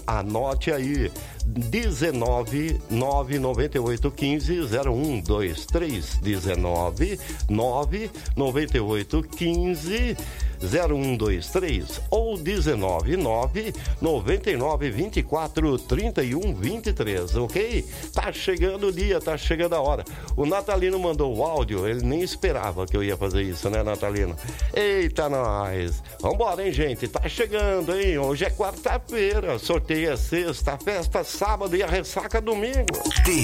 Anote aí, 19 998 15 0123, 19 998 15 0123 ou 19 9 99 24 31 23, ok? Tá chegando o dia, tá chegando a hora. O Natalino mandou o áudio, ele nem esperava que eu ia fazer isso, né, Natalino? Eita, nós! Vambora, hein, gente? Tá chegando, hein? Hoje é quarta-feira, sorteio é sexta, a festa sábado e a ressaca domingo.